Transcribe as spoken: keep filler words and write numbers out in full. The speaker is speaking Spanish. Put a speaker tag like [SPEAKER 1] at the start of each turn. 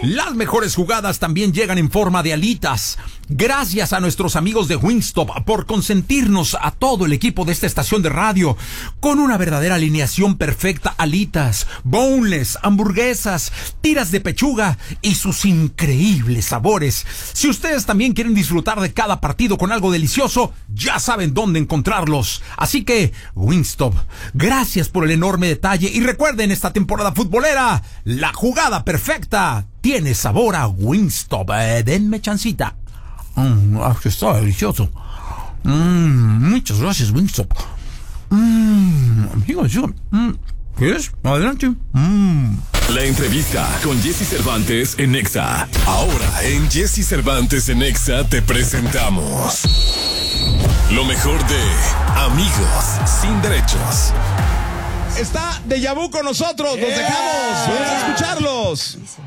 [SPEAKER 1] Las mejores jugadas también llegan en forma de alitas. Gracias a nuestros amigos de Wingstop por consentirnos a todo el equipo de esta estación de radio con una verdadera alineación perfecta: alitas, boneless, hamburguesas, tiras de pechuga y sus increíbles sabores. Si ustedes también quieren disfrutar de cada partido con algo delicioso, ya saben dónde encontrarlos. Así que, Wingstop, gracias por el enorme detalle y recuerden, esta temporada futbolera, la jugada perfecta tiene sabor a Wingstop. Eh, denme chancita. Mm, está delicioso. Mm, muchas gracias, Wingstop. Mm, amigos, yo, mm, ¿quieres? Adelante. Mm.
[SPEAKER 2] La entrevista con Jesse Cervantes en Nexa. Ahora en Jesse Cervantes en Nexa te presentamos lo mejor de Amigos Sin Derechos.
[SPEAKER 3] Está Deja Vu con nosotros, nos dejamos, vamos a escucharlos.